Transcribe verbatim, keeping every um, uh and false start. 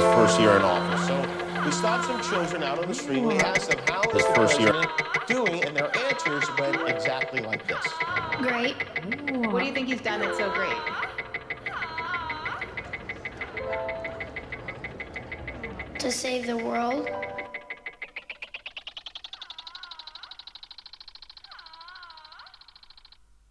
first year in office. So we stopped some children out on the street and we asked them how is the first year president doing, and their answers went exactly like this. Great. Ooh. What do you think he's done that's so great? To save the world.